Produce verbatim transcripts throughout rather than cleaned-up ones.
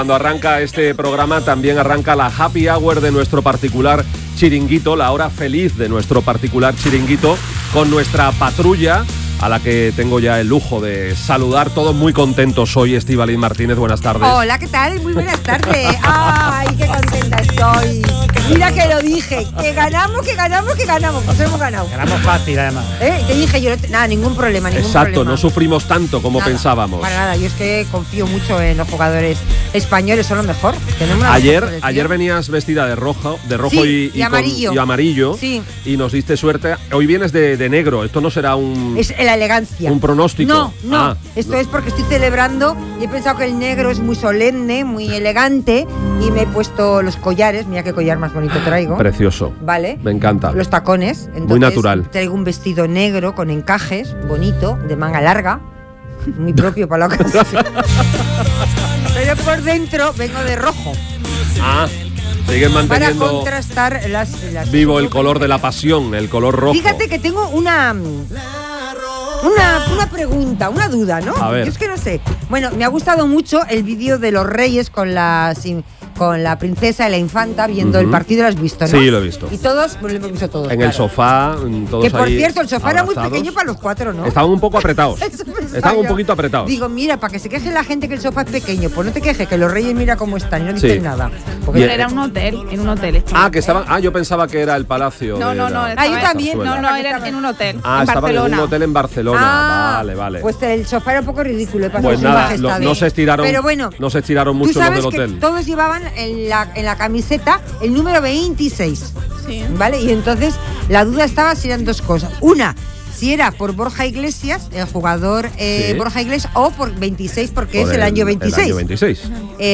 Cuando arranca este programa también arranca la happy hour de nuestro particular chiringuito, la hora feliz de nuestro particular chiringuito, con nuestra patrulla, a la que tengo ya el lujo de saludar, todos muy contentos. Soy Estíbaliz Martínez, buenas tardes. Hola, ¿qué tal? Muy buenas tardes. Ay, qué contenta estoy. Mira que lo dije, que ganamos, que ganamos, que ganamos, pues hemos ganado. Ganamos fácil, además. ¿Eh? Te dije yo, nada, ningún problema, ningún Exacto, problema. no sufrimos tanto como Nada, pensábamos. Para nada, yo es que confío mucho en los jugadores españoles, son lo mejor. Tenemos una Ayer, mejor ayer venías vestida de rojo, de rojo Sí, y, y con- amarillo. y amarillo, Sí. y nos diste suerte. Hoy vienes de, de negro. Esto no será un, Es la elegancia. un pronóstico. No, no. Ah, Esto no. es porque estoy celebrando y he pensado que el negro es muy solemne, muy elegante y me he puesto los collares. Mira qué collar más bonito traigo. Precioso. Vale. Me encanta. Los tacones. Entonces, Muy natural. Traigo un vestido negro con encajes, bonito, de manga larga. Muy propio para la ocasión. Pero por dentro vengo de rojo. Ah, siguen Para manteniendo contrastar las, las vivo el color de la pasión, el color rojo. Fíjate que tengo una una, una pregunta, una duda, ¿no? A ver. Yo es que no sé. Bueno, me ha gustado mucho el vídeo de los Reyes con la con la princesa y la infanta viendo Ujú. el partido, lo has visto, ¿no? Sí, lo he visto. Y todos, bueno, lo hemos visto todos. En claro. el sofá, todos Que por ahí cierto, el sofá era muy abrazados. pequeño para los cuatro, ¿no? Estaban un poco apretados. Eso pensaba Estaban un yo. poquito apretados. Digo, mira, para que se queje la gente que el sofá es pequeño, pues no te quejes, que los Reyes mira cómo están y no dicen Sí. nada. Bien. Pero era un hotel, en un hotel. estaba. Ah, que estaban. Ah, yo pensaba que era el palacio. No, de no, no. la- Ah, yo estaba- también. No, no, era en un hotel. Ah, en estaban Barcelona. en un hotel en Barcelona. Ah, vale, vale. Pues el sofá era un poco ridículo. he pasado Pues sus nada, lo- majestades. no se estiraron. Pero bueno, no se estiraron tú mucho los sabes del que hotel. todos llevaban en la, en la camiseta el número veintiséis. Sí. ¿Vale? Y entonces la duda estaba si eran dos cosas. Una, si era por Borja Iglesias, el jugador eh, Sí. Borja Iglesias, o por veintiséis, porque Por es el, año veintiséis. El año veintiséis.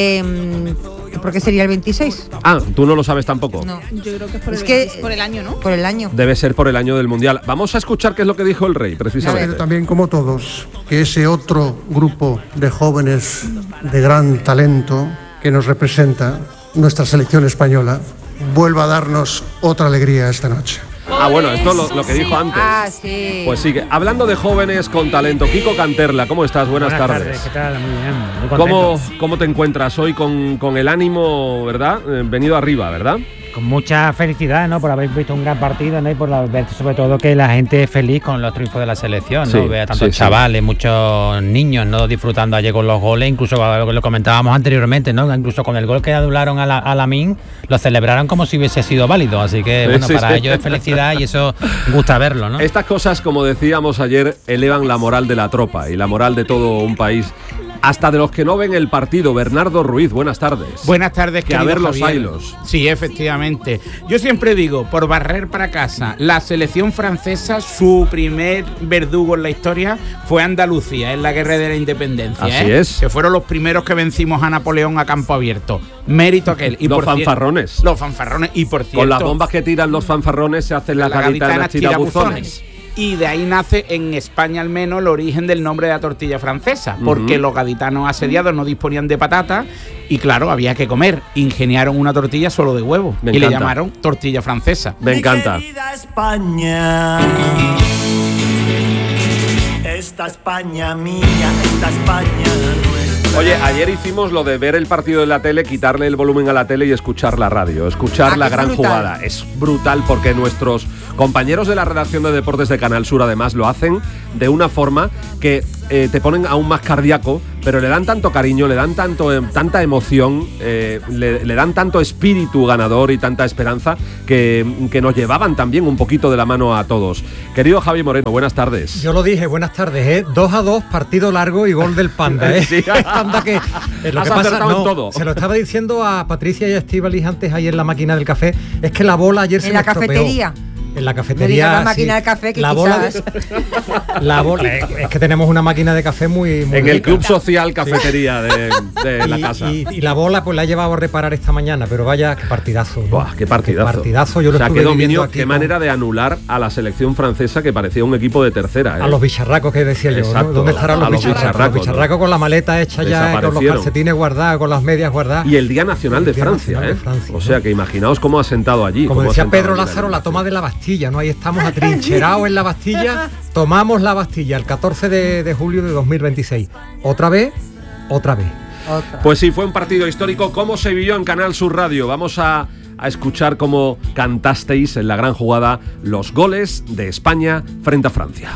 Eh, ¿Por qué sería el veintiséis? Ah, tú no lo sabes tampoco. No, Yo creo que es por, Es el, que- veinte, por el año, ¿no? por el año. Debe ser por el año del Mundial. Vamos a escuchar qué es lo que dijo el rey, precisamente. Espero también, como todos, que ese otro grupo de jóvenes de gran talento que nos representa, nuestra selección española, vuelva a darnos otra alegría esta noche. Ah, bueno, esto es lo, lo que dijo antes. Ah, sí. Pues sí, que- hablando de jóvenes con talento, Kiko Canterla, ¿cómo estás? Buenas, tardes. ¿Qué tal? Muy bien, muy contento. ¿Cómo, ¿Cómo te encuentras hoy con, con el ánimo, verdad? Eh, venido arriba, ¿verdad? Con mucha felicidad, ¿no? Por haber visto un gran partido, ¿no? Y por la- ver sobre todo que la gente es feliz con los triunfos de la selección, ¿no? Sí, Ve a tantos sí, sí. chavales, muchos niños, ¿no? Disfrutando ayer con los goles, incluso lo que lo comentábamos anteriormente, ¿no? Incluso con el gol que anularon a la, a Lamine, lo celebraron como si hubiese sido válido. Así que, Sí, bueno, sí, para sí. ellos es felicidad y eso gusta verlo, ¿no? Estas cosas, como decíamos ayer, elevan la moral de la tropa y la moral de todo un país. Hasta de los que no ven el partido. Bernardo Ruiz, buenas tardes. Buenas tardes, Que a querido ver los Javier. hilos. Sí, efectivamente. Yo siempre digo, por barrer para casa, la selección francesa, su primer verdugo en la historia fue Andalucía, en la Guerra de la Independencia. Así ¿eh? es. Que fueron los primeros que vencimos a Napoleón a campo abierto. Mérito aquel. Y Los por cier- fanfarrones. Los fanfarrones. Y por cierto, Con las bombas que tiran los fanfarrones se hacen las las gaditanas gaditanas tirabuzones. tirabuzones. Y de ahí nace, en España al menos, el origen del nombre de la tortilla francesa, porque Ujú. los gaditanos asediados no disponían de patata y, claro, había que comer. Ingeniaron una tortilla solo de huevo Me y le encanta. llamaron tortilla francesa. Me encanta. Mi querida España, esta España mía, esta España nuestra. Oye, ayer hicimos lo de ver el partido en la tele, quitarle el volumen a la tele y escuchar la radio, escuchar Ah, la que es gran brutal. jugada. Es brutal porque nuestros compañeros de la redacción de deportes de Canal Sur además lo hacen de una forma que eh, te ponen aún más cardíaco, pero le dan tanto cariño, le dan tanto, eh, tanta emoción, eh, le, le dan tanto espíritu ganador y tanta esperanza que, que nos llevaban también un poquito de la mano a todos. Querido Javi Moreno, buenas tardes. Yo lo dije, buenas tardes, ¿eh? dos a dos, partido largo y gol del Panda, ¿eh? Sí. Panda que, eh, lo Has que pasa, acertado en no, todo. se lo estaba diciendo a Patricia y a Estíbaliz antes ayer en la máquina del café, es que la bola ayer se En me la estropeó. cafetería. En la No cafetería. digas la sí. máquina del café, que la bola quizás- de- la bola, eh, es que tenemos una máquina de café muy, muy En el rica. Club Social Cafetería de, de la y, casa. y- y la bola pues la he llevado a reparar esta mañana, pero vaya, qué partidazo. ¿no? Buah, qué partidazo. Qué partidazo, yo lo o sea, estuve qué viviendo dominio, aquí qué con- manera de anular a la selección francesa que parecía un equipo de tercera. ¿eh? A los bicharracos que decía yo, Exacto, ¿no? ¿Dónde estarán a los los bicharracos? bicharracos, Los bicharracos con la maleta hecha ya, con los Desaparecieron. calcetines guardados, con las medias guardadas. Y el Día Nacional de El Día Francia, Nacional ¿eh? de Francia, o ¿no? sea, que imaginaos cómo ha sentado allí. Como cómo ha decía sentado Pedro allí Lázaro, la toma animación. de la Bastilla, ¿no? Ahí estamos atrincherados en la Bastilla, tomamos la Bastilla el catorce de, de julio de dos mil veintiséis. Otra vez, otra vez. Otra. Pues sí, fue un partido histórico. ¿Cómo se vivió en Canal Sur Radio? Vamos a, a escuchar cómo cantasteis en la gran jugada los goles de España frente a Francia.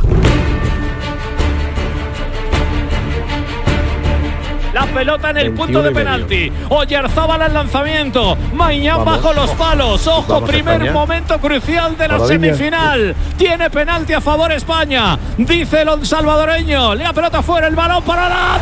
La pelota en el punto de penalti. Oyarzábal al lanzamiento. Mañán bajo los palos. Ojo, Vamos primer España. momento crucial de la Maravilla. semifinal. Tiene penalti a favor España. Dice el salvadoreño. La pelota fuera, el balón para la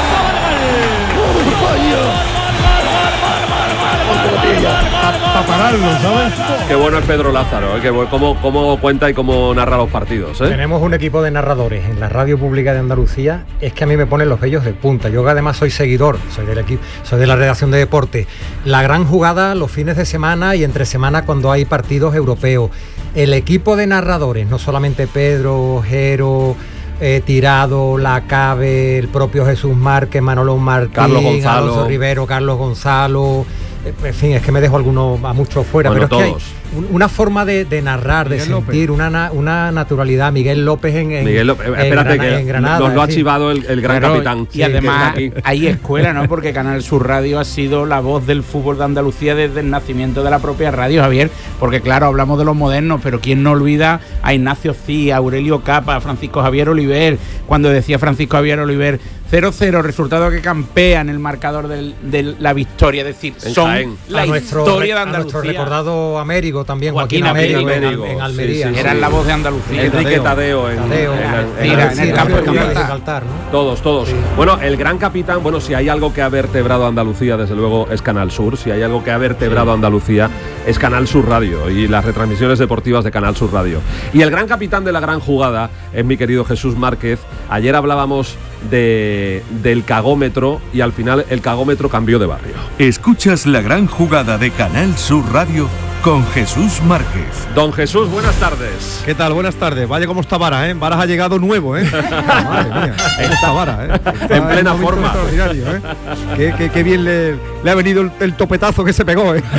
para pararlo, ¿sabes? Qué bueno es Pedro Lázaro, ¿eh? Que cómo, cómo cuenta y cómo narra los partidos, ¿eh? Tenemos un equipo de narradores en la radio pública de Andalucía. Es que a mí me ponen los vellos de punta. Yo además soy seguidor, soy del equipo, soy de la redacción de deporte. La gran jugada los fines de semana y entre semana cuando hay partidos europeos. El equipo de narradores, no solamente Pedro, Jero, Eh, Tirado, Lacabe, el propio Jesús Márquez, Manolo Martín, Carlos Gonzalo, Alonso Rivero, Carlos Gonzalo, eh, en fin, es que me dejo algunos a muchos fuera, bueno, pero es todos. que hay un, una forma de, de narrar, Miguel de sentir, una, una naturalidad. Miguel López en, en, Miguel López, en, espérate Granada, que en Granada, nos lo ha en fin. chivado el, el gran Claro, capitán. Y Sí, además que está aquí. hay escuela, ¿no? Porque Canal Sur Radio ha sido la voz del fútbol de Andalucía desde el nacimiento de la propia radio, Javier. Porque claro, hablamos de los modernos, pero quién no olvida a Ignacio Cí, a Aurelio Capa, a Francisco Javier Oliver, cuando decía Francisco Javier Oliver cero cero, resultado que campea en el marcador del, de la victoria, es decir, En son Jaén. la a nuestro, historia de a nuestro Andalucía. recordado Américo también, Joaquín, Joaquín Américo, Américo, en, en sí, Almería. sí, ¿no? Eran la voz de Andalucía. Enrique Tadeo, en, Tadeo, en- en- Mira, en- en el campo de de Gibraltar. Gibraltar, ¿no? Todos, todos. Sí. Bueno, el gran capitán, bueno, si hay algo que ha vertebrado a Andalucía, desde luego es Canal Sur. Si hay algo que ha vertebrado a Andalucía, es Canal Sur Radio y las retransmisiones deportivas de Canal Sur Radio. Y el gran capitán de la gran jugada es mi querido Jesús Márquez. Ayer hablábamos de, del cagómetro y al final el cagómetro cambió de barrio. Escuchas la gran jugada de Canal Sur Radio con Jesús Márquez. Don Jesús, buenas tardes. ¿Qué tal? Buenas tardes. Vaya cómo está Varas, ¿eh? Varas ha llegado nuevo, ¿eh? Madre mía, cómo está Varas, ¿eh? Está En plena un momento forma. extraordinario, ¿eh? Qué, qué- qué bien le, le ha venido el, el topetazo que se pegó, ¿eh?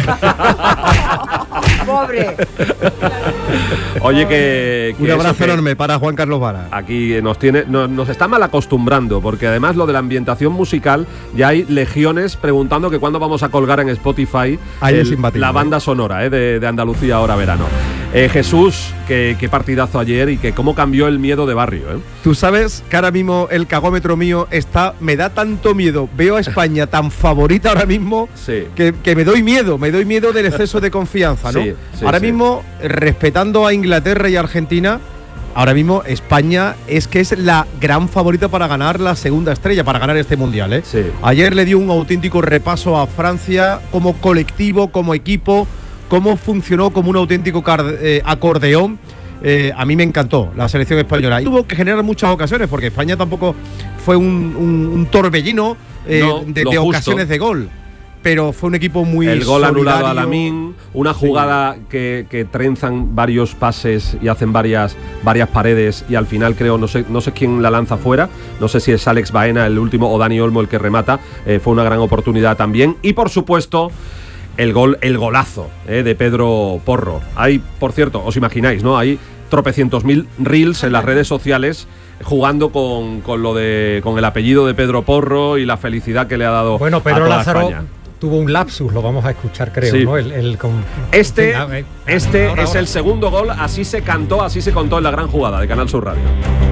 Pobre. Oye, que, que Un eso abrazo que enorme para Juan Carlos Varas. aquí nos tiene, nos, nos está mal acostumbrando, porque además lo de la ambientación musical, ya hay legiones preguntando que cuándo vamos a colgar en Spotify Ahí el- es imbatible, la banda sonora eh, de, de Andalucía ahora verano. Eh, Jesús, que, qué partidazo ayer y que cómo cambió el miedo de barrio. ¿eh? Tú sabes que ahora mismo el cagómetro mío está, me da tanto miedo, veo a España tan favorita ahora mismo Sí. que, que me doy miedo, me doy miedo del exceso de confianza, ¿no? Sí, sí, ahora sí. mismo, respetando a Inglaterra y Argentina, ahora mismo España es que es la gran favorita para ganar la segunda estrella, para ganar este mundial, ¿eh? Sí. Ayer le dio un auténtico repaso a Francia como colectivo, como equipo, cómo funcionó como un auténtico car- eh, acordeón. Eh, a mí me encantó la selección española. Y tuvo que generar muchas ocasiones, porque España tampoco fue un, un- un torbellino eh, No, de, lo de justo. ocasiones de gol. Pero fue un equipo muy El gol anulado a solidario. Lamín, una jugada que, que trenzan varios pases y hacen varias, varias paredes y al final creo, no sé, no sé quién la lanza fuera, no sé si es Alex Baena el último o Dani Olmo el que remata, eh, fue una gran oportunidad también. Y por supuesto, el gol, el golazo eh, de Pedro Porro. Hay, por cierto, os imagináis, ¿no? Hay tropecientos mil reels en las redes sociales jugando con, con lo de con el apellido de Pedro Porro y la felicidad que le ha dado Bueno, a Pedro toda Lázaro España. tuvo un lapsus, lo vamos a escuchar, creo, Sí. ¿no? El, el con- Este, en fin, a ver, este ahora, es ahora. el segundo gol, así se cantó, así se contó en la gran jugada de Canal Sur Radio.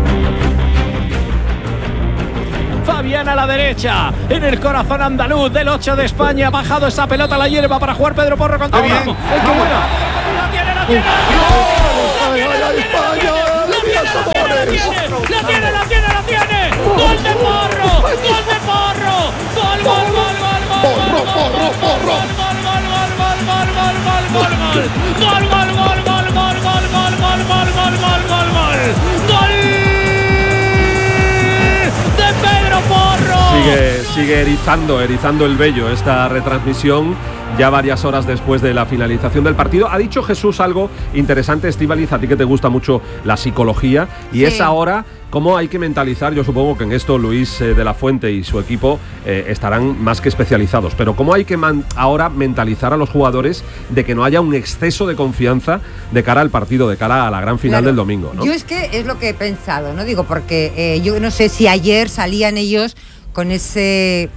Fabián a la derecha, en el corazón andaluz del ocho de España. Ha bajado esa pelota a la hierba para jugar Pedro Porro contra ¡Qué bien! Bravo. ¡El que buena! ¡La tiene, la tiene! ¡La tiene, la tiene! ¡La tiene, la tiene, la tiene, la tiene! ¡Gol de Porro! ¡Gol de Porro! ¡Gol, gol, gol, gol, gol! ¡Porro, porro, porro! ¡Gol, gol, gol, gol, gol, gol, gol, gol, gol! ¡Gol, gol, gol, gol, gol, gol, gol, gol, gol, gol, gol, gol, gol! ¡Gol de Pedro Porro! Sigue, sigue erizando, erizando el vello esta retransmisión, ya varias horas después de la finalización del partido. Ha dicho Jesús algo interesante, Estíbaliz, a ti que te gusta mucho la psicología, y Sí. es ahora cómo hay que mentalizar. Yo supongo que en esto Luis eh, de la Fuente y su equipo eh, estarán más que especializados, pero cómo hay que man- ahora mentalizar a los jugadores de que no haya un exceso de confianza de cara al partido, de cara a la gran final Claro. del domingo, ¿no? Yo es que es lo que he pensado, ¿no? Digo, porque eh, yo no sé si ayer salían ellos con ese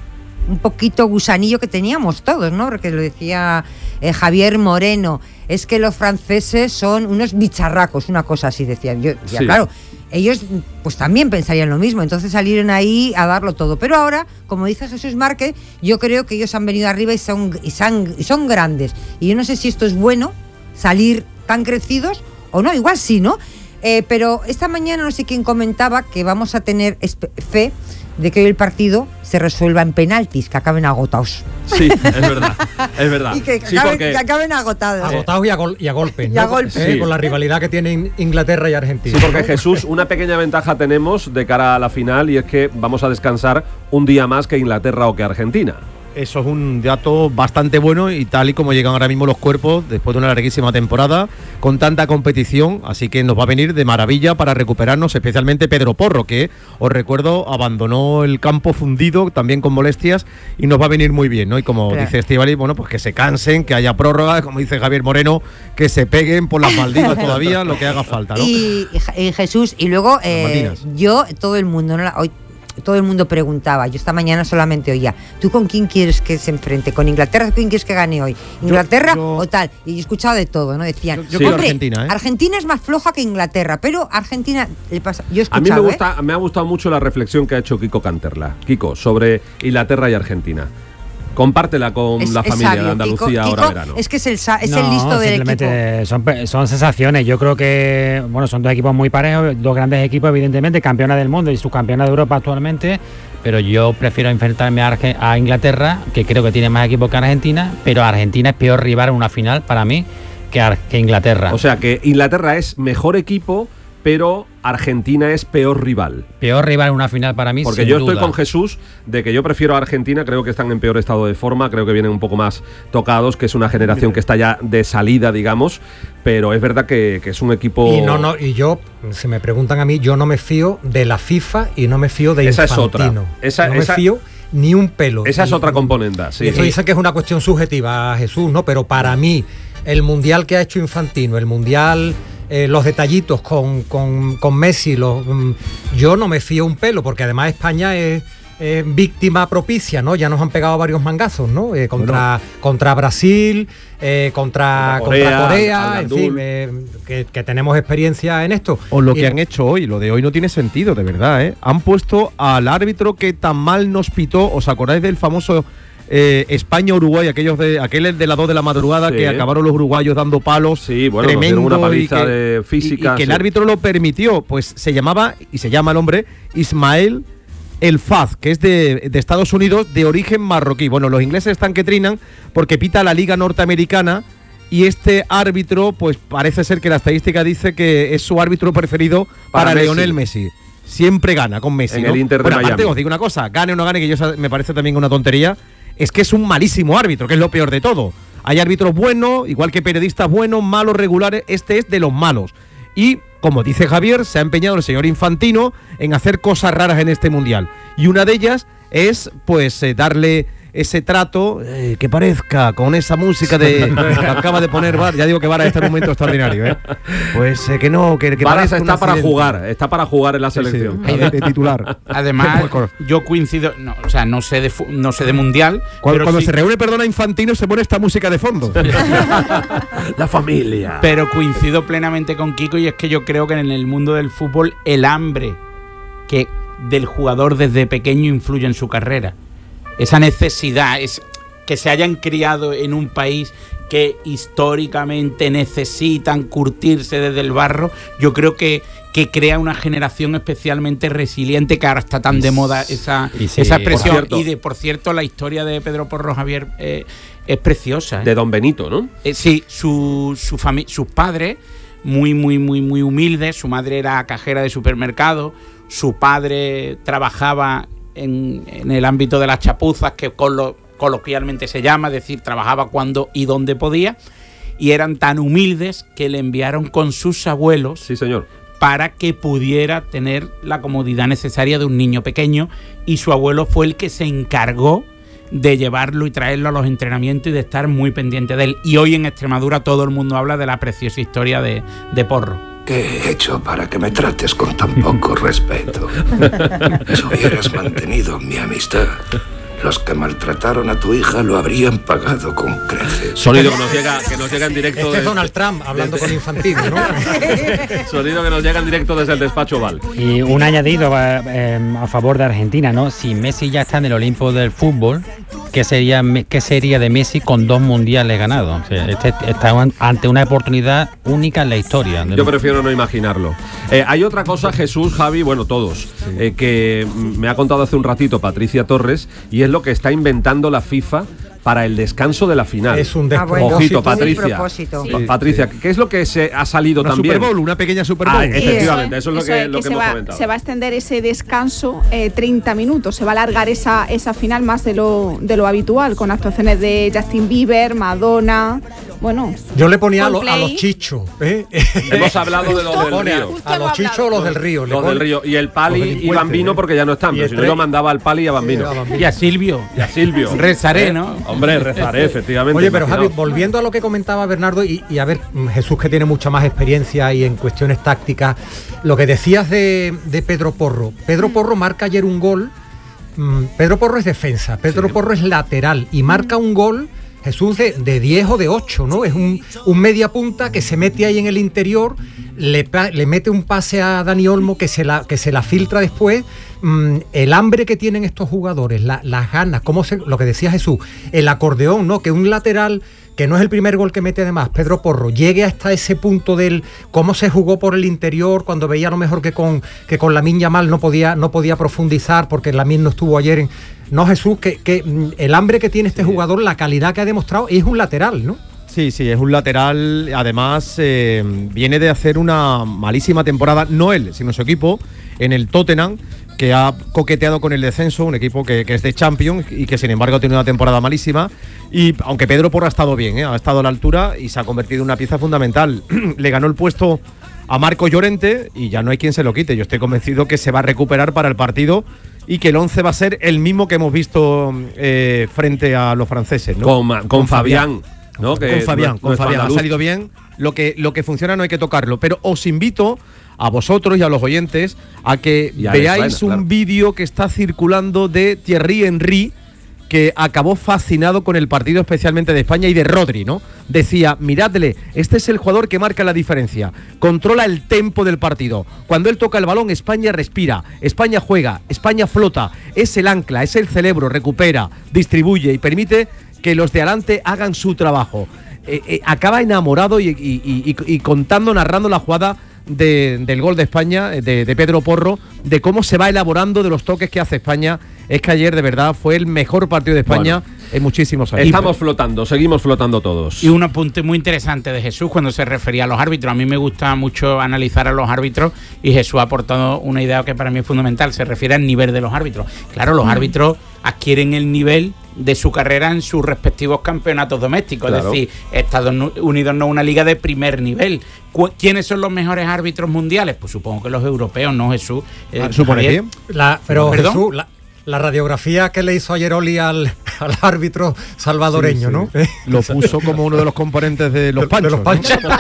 un poquito gusanillo que teníamos todos, ¿no? Porque lo decía eh, Javier Moreno, es que los franceses son unos bicharracos, una cosa así decían. Yo, ya, sí. Claro, ellos pues también pensarían lo mismo, entonces salieron ahí a darlo todo. Pero ahora, como dice Jesús Márquez, yo creo que ellos han venido arriba y son, y son, y son grandes. Y yo no sé si esto es bueno, salir tan crecidos o no, igual sí, ¿no? Eh, pero esta mañana no sé quién comentaba que vamos a tener fe de que hoy el partido se resuelva en penaltis, que acaben agotados. Sí, es verdad, es verdad. Y que, sí, acaben, porque... que acaben agotados. Agotados y a, gol, y a golpes, Y ¿no? a golpes. Eh, Sí. Con la rivalidad que tienen Inglaterra y Argentina. Sí, porque Jesús, una pequeña ventaja tenemos de cara a la final y es que vamos a descansar un día más que Inglaterra o que Argentina. Eso es un dato bastante bueno y tal y como llegan ahora mismo los cuerpos después de una larguísima temporada con tanta competición, así que nos va a venir de maravilla para recuperarnos, especialmente Pedro Porro, que os recuerdo abandonó el campo fundido también con molestias y nos va a venir muy bien, ¿no? Y como Claro. dice Estíbaliz, bueno, pues que se cansen, que haya prórroga, como dice Javier Moreno, que se peguen por las Maldivas todavía, lo que haga falta, ¿no? Y, y- y Jesús, y luego eh, Maldinas. yo, todo el mundo, ¿no? La- hoy todo el mundo preguntaba, yo esta mañana solamente oía, ¿tú con quién quieres que se enfrente? ¿Con Inglaterra? ¿Con quién quieres que gane hoy? ¿Inglaterra yo- o tal? Y yo he escuchado de todo, ¿no? Decían, Yo- yo creo hombre, Argentina, ¿eh? Argentina es más floja que Inglaterra, pero Argentina le pasa. Yo he A mí me, escuchado, ¿eh? gusta, me ha gustado mucho la reflexión que ha hecho Kiko Canterla, Kiko, sobre Inglaterra y Argentina. Compártela con Es- la es familia sabio, de Andalucía Kiko- ahora Kiko verano. Es que es el, sa- es No, el listo del equipo. simplemente son, pe- son sensaciones. Yo creo que bueno, son dos equipos muy parejos, dos grandes equipos, evidentemente, campeonas del mundo y subcampeonas de Europa actualmente. Pero yo prefiero enfrentarme a, Arge- a Inglaterra, que creo que tiene más equipos que Argentina, pero Argentina es peor rival en una final para mí que, Ar- que Inglaterra. O sea que Inglaterra es mejor equipo, pero Argentina es peor rival. Peor rival en una final para mí, Porque sin yo estoy duda. con Jesús de que yo prefiero a Argentina, creo que están en peor estado de forma, creo que vienen un poco más tocados, que es una generación que está ya de salida, digamos, pero es verdad que, que es un equipo... Y no, no, y yo, si me preguntan a mí, yo no me fío de la FIFA y no me fío de Esa es Infantino. otra. Esa- no esa- me fío ni un pelo. Esa es Y- otra componente, sí. Y eso dice que es una cuestión subjetiva, Jesús, ¿no? Pero para mí, el mundial que ha hecho Infantino, el mundial, eh, los detallitos con, con, con Messi, los, mm, yo no me fío un pelo, porque además España es eh, víctima propicia, ¿no? Ya nos han pegado varios mangazos, ¿no? Eh, contra, contra Brasil, eh, contra, Contra Corea, contra Corea, al en Gandul. fin, eh, que, que tenemos experiencia en esto. O lo Y- que han hecho hoy, lo de hoy no tiene sentido, de verdad, ¿eh? Han puesto al árbitro que tan mal nos pitó, ¿os acordáis del famoso eh, España-Uruguay, aquellos de aquel de las dos de la madrugada Sí. que acabaron los uruguayos dando palos? Sí, bueno, nos dieron una paliza de física, y, y que el sí. árbitro lo permitió, pues se llamaba, y se llama el hombre, Ismael El Faz, que es de, de Estados Unidos, de origen marroquí. Bueno, los ingleses están que trinan porque pita la Liga Norteamericana y este árbitro, pues parece ser que la estadística dice que es su árbitro preferido para, Para Messi. Lionel Messi. Siempre gana con Messi, En ¿no? el Inter de Bueno, aparte Miami. os digo una cosa, gane o no gane, que yo sa- me parece también una tontería, es que es un malísimo árbitro, que es lo peor de todo. Hay árbitros buenos, igual que periodistas buenos, malos, regulares, este es de los malos. Y, como dice Javier, se ha empeñado el señor Infantino en hacer cosas raras en este Mundial. Y una de ellas es, pues, eh, darle ese trato eh, que parezca con esa música de que acaba de poner Bar. Ya digo que Vara está en un momento extraordinario, ¿eh? Pues eh, que no, que, que Varas parezca un está para accidente. jugar, está para jugar en la Sí, sí, selección. de, de titular. Además, yo coincido, no, o sea, no sé de fu- no sé de mundial, Cuando, pero cuando sí- se reúne, perdona, Infantino, se pone esta música de fondo. La familia. Pero coincido plenamente con Kiko y es que yo creo que en el mundo del fútbol el hambre que del jugador desde pequeño influye en su carrera. Esa necesidad, es que se hayan criado en un país que históricamente necesitan curtirse desde el barro, yo creo que, que crea una generación especialmente resiliente, que ahora está tan de moda esa, Y sí, esa por expresión. cierto. Y de por cierto, la historia de Pedro Porro Javier eh, es preciosa. ¿eh? De Don Benito, ¿no? Eh, sí, su, su fami- sus padres, muy, muy, muy, muy humildes. Su madre era cajera de supermercado. Su padre trabajaba en, en el ámbito de las chapuzas, que colo- coloquialmente se llama, es decir, trabajaba cuando y donde podía. Y eran tan humildes que le enviaron con sus abuelos Sí, señor. para que pudiera tener la comodidad necesaria de un niño pequeño, y su abuelo fue el que se encargó de llevarlo y traerlo a los entrenamientos y de estar muy pendiente de él. Y hoy en Extremadura todo el mundo habla de la preciosa historia de, de Porro. ¿Qué he hecho para que me trates con tan poco respeto? Si hubieras mantenido mi amistad, Los que maltrataron a tu hija lo habrían pagado con creces. Sonido que nos llega, que nos llega en directo. Este es Donald Trump hablando desde, con Infantino, ¿no? Sonido que nos llega en directo desde el despacho Oval. Y un añadido eh, a favor de Argentina, ¿no? Si Messi ya está en el Olimpo del fútbol, ¿qué sería, qué sería de Messi con dos mundiales ganados? O sea, este, está ante una oportunidad única en la historia. Yo prefiero no imaginarlo. Eh, hay otra cosa, Jesús, Javi, bueno, todos, sí. eh, que me ha contado hace un ratito Patricia Torres, y es lo que está inventando la FIFA para el descanso de la final. Es un despropósito. Ah, bueno, Ojito, Patricia. Sí, Patricia, sí. ¿Qué es lo que se ha salido una también? Super Bowl, una pequeña Super Bowl. Ah, efectivamente, eso, eso es lo que, es, lo que, que hemos va, comentado. Se va a extender ese descanso eh, treinta minutos, se va a alargar esa, esa final más de lo, de lo habitual, con actuaciones de Justin Bieber, Madonna, bueno... Yo le ponía a, lo, a los chichos. ¿eh? Hemos hablado de los del Río. A los chichos o los del Río. Los del Río. Y el Pali y Bambino, ¿eh? Porque ya no están, pero si no yo mandaba al Pali y a Bambino. Y a Silvio. Y a Silvio. Rezaré, ¿no? Hombre, rezaré, efectivamente. Oye, pero Javi, volviendo a lo que comentaba Bernardo, y, y a ver, Jesús, que tiene mucha más experiencia y en cuestiones tácticas, lo que decías de, de Pedro Porro. Pedro Porro marca ayer un gol. Pedro Porro es defensa, Pedro sí. Porro es lateral y marca un gol, Jesús, de, de diez o de ocho, ¿no? Es un, un media punta que se mete ahí en el interior, le, le mete un pase a Dani Olmo que se la, que se la filtra después. Mm, el hambre que tienen estos jugadores, la, las ganas, cómo se, lo que decía Jesús, el acordeón, ¿no? Que un lateral, que no es el primer gol que mete además, Pedro Porro, llegue hasta ese punto del cómo se jugó por el interior, cuando veía a lo mejor que con, que con Lamine Yamal no podía, no podía profundizar, porque Lamine no estuvo ayer en... No, Jesús, que, que el hambre que tiene este sí. jugador, la calidad que ha demostrado, es un lateral, ¿no? Sí, sí, es un lateral, además eh, viene de hacer una malísima temporada, no él, sino su equipo, en el Tottenham, que ha coqueteado con el descenso, un equipo que, que es de Champions y que sin embargo tiene una temporada malísima. Y aunque Pedro Porro ha estado bien, ¿eh? ha estado a la altura y se ha convertido en una pieza fundamental. Le ganó el puesto a Marco Llorente y ya no hay quien se lo quite. Yo estoy convencido que se va a recuperar para el partido y que el once va a ser el mismo que hemos visto eh, frente a los franceses, ¿no? Con, con, con Fabián. Fabián. ¿No? Que con Fabián, no, con no Fabián, ha salido bien. Lo que, lo que funciona no hay que tocarlo. Pero os invito a vosotros y a los oyentes a que ya veáis suena, un claro. vídeo que está circulando de Thierry Henry, que acabó fascinado con el partido especialmente de España y de Rodri, ¿no? Decía, miradle, este es el jugador que marca la diferencia, controla el tempo del partido. Cuando él toca el balón, España respira, España juega, España flota, es el ancla, es el cerebro, recupera, distribuye y permite que los de adelante hagan su trabajo. Eh, eh, acaba enamorado y, y, y, y contando, narrando la jugada de, del gol de España, de, de Pedro Porro, de cómo se va elaborando, de los toques que hace España. Es que ayer de verdad fue el mejor partido de España bueno, en muchísimos años. Estamos flotando, seguimos flotando todos. Y un apunte muy interesante de Jesús cuando se refería a los árbitros. A mí me gusta mucho analizar a los árbitros y Jesús ha aportado una idea que para mí es fundamental. Se refiere al nivel de los árbitros. Claro, los mm. árbitros adquieren el nivel de su carrera en sus respectivos campeonatos domésticos. Claro. Es decir, Estados Unidos no es una liga de primer nivel. ¿Quiénes son los mejores árbitros mundiales? Pues supongo que los europeos, ¿no, Jesús? Eh, ¿Supone bien? La, pero ¿Perdón? Jesús, la, la radiografía que le hizo ayer Oli al, al árbitro salvadoreño, sí, sí. ¿no? Lo puso como uno de los componentes de los panchos. De los panchos. ¿no?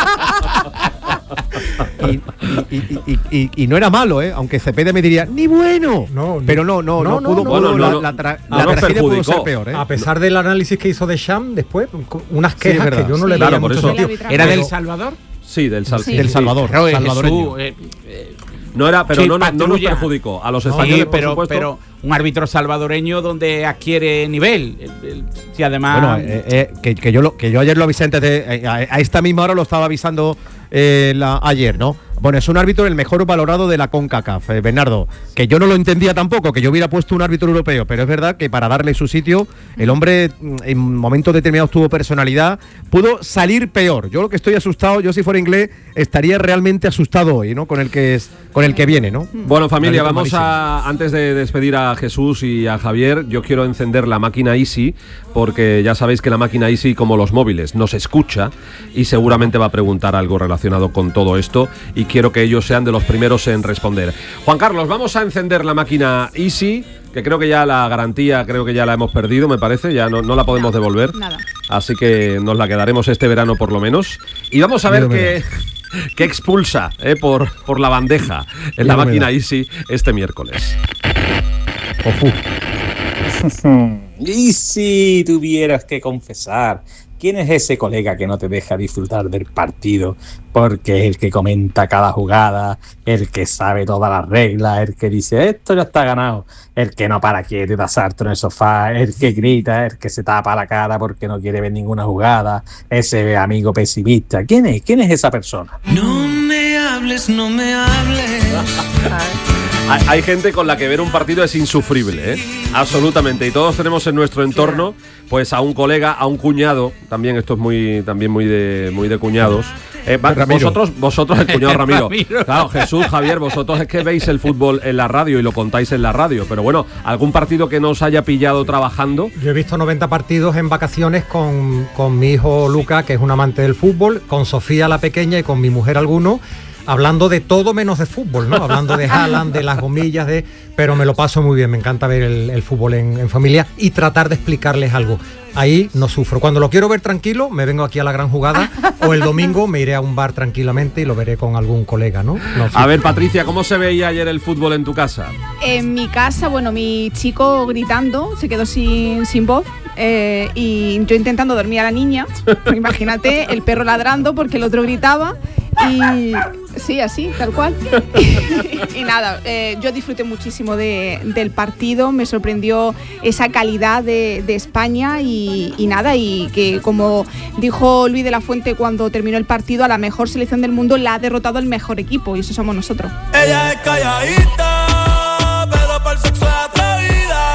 Y, y, y, y, y no era malo, ¿eh? Aunque Cepeda me diría, ni bueno. No, pero no, no, no, no pudo, no, pudo, no, no, la, la, tra la tragedia pudo ser peor, ¿eh? A pesar del análisis que hizo de Sham después, unas quejas sí, que yo no le claro, veía mucho sentido. ¿Era del Salvador? Sí, del, Sal sí. del Salvador, sí. salvadoreño. Jesús, eh, eh, no era, pero sí, no, no nos perjudicó a los españoles, sí, pero, por supuesto. Pero un árbitro salvadoreño donde adquiere nivel. Y además. Bueno, eh, eh, que, que, yo lo, que yo ayer lo avisé antes de. Eh, a, a esta misma hora lo estaba avisando eh, la, ayer, ¿no? Bueno, es un árbitro el mejor valorado de la CONCACAF, eh, Bernardo, que yo no lo entendía tampoco, que yo hubiera puesto un árbitro europeo, pero es verdad que para darle su sitio, el hombre en momentos determinados tuvo personalidad, pudo salir peor. Yo lo que estoy asustado, yo si fuera inglés, estaría realmente asustado hoy, ¿no? Con el que es, con el que viene, ¿no? Bueno, familia, vamos a, antes de despedir a Jesús y a Javier, yo quiero encender la máquina Easy, porque ya sabéis que la máquina Easy, como los móviles, nos escucha y seguramente va a preguntar algo relacionado con todo esto, y quiero que ellos sean de los primeros en responder. Juan Carlos, vamos a encender la máquina Easy, que creo que ya la garantía, creo que ya la hemos perdido, me parece, ya no, no la podemos no, devolver. Nada. Así que nos la quedaremos este verano por lo menos. Y vamos a ver qué, qué expulsa eh, por, por la bandeja en la máquina Easy este miércoles. Ojo. Y si tuvieras que confesar, ¿quién es ese colega que no te deja disfrutar del partido? Porque es el que comenta cada jugada, el que sabe todas las reglas, el que dice esto ya está ganado, el que no para quieto y da salto en el sofá, el que grita, el que se tapa la cara porque no quiere ver ninguna jugada, ese amigo pesimista. ¿Quién es? ¿Quién es esa persona? No me hables, no me hables. Hay, hay gente con la que ver un partido es insufrible, ¿eh? Absolutamente. Y todos tenemos en nuestro entorno, pues a un colega, a un cuñado, también esto es muy, también muy de, muy de cuñados. Eh, va, vosotros, vosotros, el cuñado Ramiro. Ramiro. Claro, Jesús, Javier, vosotros es que veis el fútbol en la radio y lo contáis en la radio. Pero bueno, ¿algún partido que no os haya pillado trabajando? Yo he visto noventa partidos en vacaciones con, con mi hijo Luca, que es un amante del fútbol, con Sofía la pequeña y con mi mujer alguno, hablando de todo menos de fútbol, ¿no? Hablando de Haaland, de las gomillas, de... pero me lo paso muy bien, me encanta ver el, el fútbol en, en familia y tratar de explicarles algo. Ahí no sufro. Cuando lo quiero ver tranquilo, me vengo aquí a la gran jugada o el domingo me iré a un bar tranquilamente y lo veré con algún colega, ¿no? no a ver, Patricia, ¿cómo se veía ayer el fútbol en tu casa? En mi casa, bueno, mi chico gritando, se quedó sin, sin voz. Eh, y yo intentando dormir a la niña, imagínate, el perro ladrando porque el otro gritaba y sí, así, tal cual. Y, y nada, eh, yo disfruté muchísimo de, del partido, me sorprendió esa calidad de, de España y, y nada, y que como dijo Luis de la Fuente cuando terminó el partido, a la mejor selección del mundo la ha derrotado el mejor equipo y eso somos nosotros. Ella es calladita, pero para el sexo es atrevida.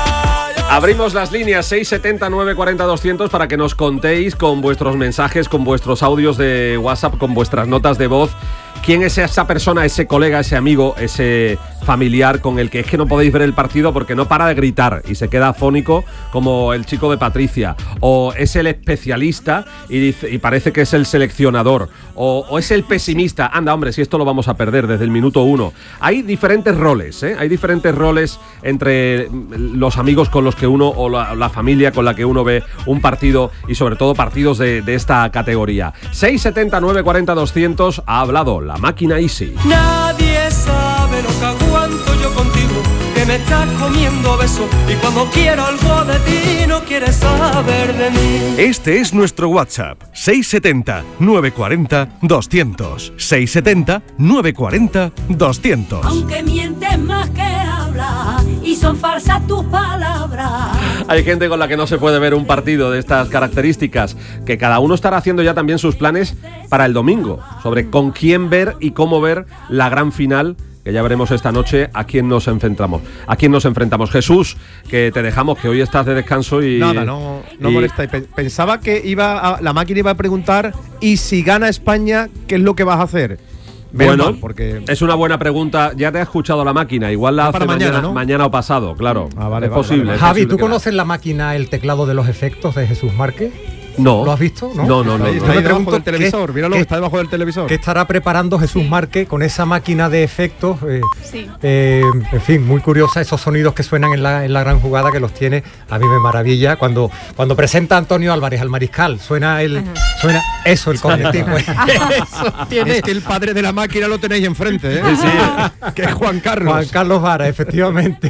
Abrimos las líneas seis setenta, nueve cuarenta, doscientos para que nos contéis con vuestros mensajes, con vuestros audios de WhatsApp, con vuestras notas de voz. ¿Quién es esa persona, ese colega, ese amigo, ese familiar con el que es que no podéis ver el partido porque no para de gritar y se queda afónico como el chico de Patricia? O es el especialista y, dice, y parece que es el seleccionador. O, o es el pesimista. Anda, hombre, si esto lo vamos a perder desde el minuto uno. Hay diferentes roles, ¿eh? Hay diferentes roles entre los amigos con los que uno o la, la familia con la que uno ve un partido y sobre todo partidos de, de esta categoría. seis setenta, nueve cuarenta, doscientos ha hablado la máquina Easy. Nadie sabe lo que aguanto yo contigo, que me estás comiendo besos y cuando quiero algo de ti no quieres saber de mí. Este es nuestro WhatsApp, seis setenta, nueve cuarenta, doscientos. seis setenta, nueve cuarenta, doscientos. Aunque mientes más que hablas y son falsas tus palabras. Hay gente con la que no se puede ver un partido de estas características, que cada uno estará haciendo ya también sus planes para el domingo, sobre con quién ver y cómo ver la gran final, que ya veremos esta noche a quién nos enfrentamos. A quién nos enfrentamos. Jesús, que te dejamos, que hoy estás de descanso y... Nada, no, no y... molestáis. Pensaba que iba a, la máquina iba a preguntar, ¿y si gana España, qué es lo que vas a hacer? Bueno, mal, porque es una buena pregunta. Ya te ha escuchado la máquina. Igual la hace para mañana, mañana, ¿no? mañana o pasado, claro. Ah, vale, es vale, posible. vale. Es Javi, posible ¿tú que conoces la máquina, el teclado de los efectos de Jesús Márquez? No. ¿Lo has visto? No, no, no. no, Está no. ahí Me debajo pregunto del televisor, qué- míralo, qué- está debajo del televisor. ¿Qué estará preparando Jesús Márquez con esa máquina de efectos? Eh, Sí. eh, en fin, muy curiosa, esos sonidos que suenan en la, en la gran jugada que los tiene, a mí me maravilla. Cuando, cuando presenta a Antonio Álvarez al mariscal, suena el suena eso, el cornetico. Eso tiene Es que el padre de la máquina lo tenéis enfrente, ¿eh? que es Juan Carlos. Juan Carlos Vara, efectivamente.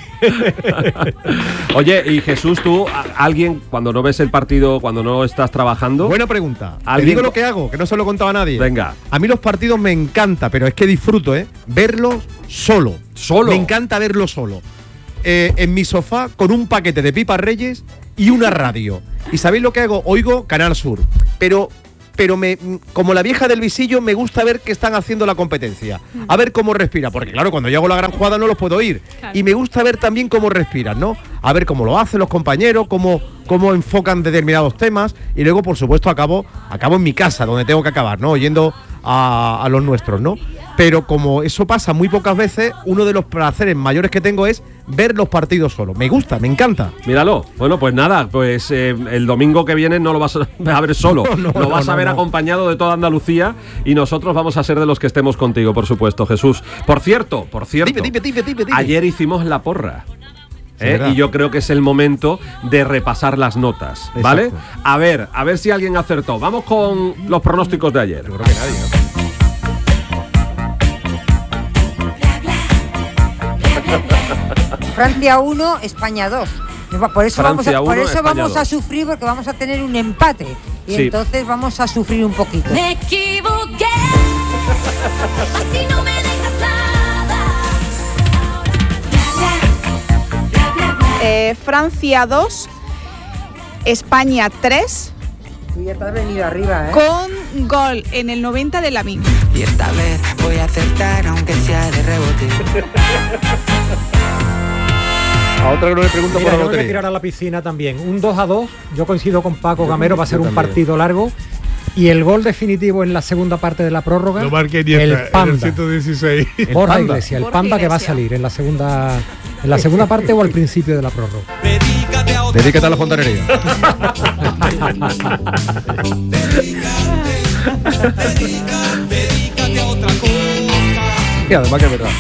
Oye, y Jesús, tú, a- alguien, cuando no ves el partido, cuando no estás trabajando... Buena pregunta. Te ¿Alguien digo co- lo que hago, que no se lo he contado a nadie. Venga. A mí los partidos me encanta, pero es que disfruto, ¿eh? Verlos solo. ¿Solo? Me encanta verlo solo. Eh, en mi sofá con un paquete de pipas Reyes y una radio. ¿Y sabéis lo que hago? Oigo Canal Sur. Pero, pero me, como la vieja del visillo, me gusta ver qué están haciendo la competencia. A ver cómo respira. Porque claro, cuando yo hago la gran jugada no los puedo oír. Claro. Y me gusta ver también cómo respiran, ¿no? A ver cómo lo hacen los compañeros, cómo, cómo enfocan determinados temas. Y luego, por supuesto, acabo, acabo en mi casa, donde tengo que acabar, ¿no? Oyendo a, a los nuestros, ¿no? Pero como eso pasa muy pocas veces, uno de los placeres mayores que tengo es ver los partidos solo. Me gusta, me encanta. Míralo. Bueno, pues nada, pues eh, el domingo que viene no lo vas a ver solo. No, no, lo vas no, a ver no. acompañado de toda Andalucía y nosotros vamos a ser de los que estemos contigo, por supuesto, Jesús. Por cierto, por cierto, Dime, dime, dime, dime, dime. ayer hicimos la porra. Sí, ¿eh? verdad. Y yo creo que es el momento de repasar las notas, ¿vale? Exacto. A ver, a ver si alguien acertó. Vamos con los pronósticos de ayer. Yo creo que nadie, ¿no? Francia uno, España dos. Por eso, vamos Francia a, por uno, eso España vamos dos. a sufrir, porque vamos a tener un empate. Y Sí. entonces vamos a sufrir un poquito. Me equivoqué, así no me dejas nada. Eh, Francia dos, España tres, Tú ya te has venido arriba, ¿eh? con gol en el noventa de Lamine. Y esta vez voy a acertar aunque sea de rebote. A otra que no le pregunto Mira, por la yo me voy a lotería. tirar a la piscina también. Un dos a dos, yo coincido con Paco Gamero, va a ser yo un también. partido largo. Y el gol definitivo en la segunda parte de la prórroga, Lo marqué el Iniesta, en el Panda. ciento dieciséis. Borja Panda. Iglesias, el Borja Panda que va a Iglesias. salir en la segunda en la segunda parte o al principio de la prórroga. Dedícate a la fontanería. Y además que es verdad.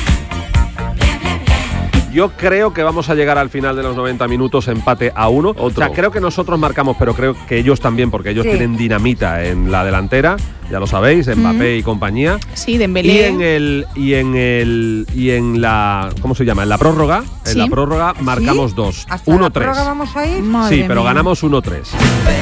Yo creo que vamos a llegar al final de los noventa minutos empate a uno. O sea, creo que nosotros marcamos, pero creo que ellos también, porque ellos Sí. tienen dinamita en la delantera, ya lo sabéis, Mbappé y compañía. Sí, Y Dembélé. en el y en el y en la ¿cómo se llama? En la prórroga, en Sí. la prórroga marcamos dos. ¿Hasta la uno tres. prórroga vamos a ir? Madre Sí, pero mía. ganamos uno tres.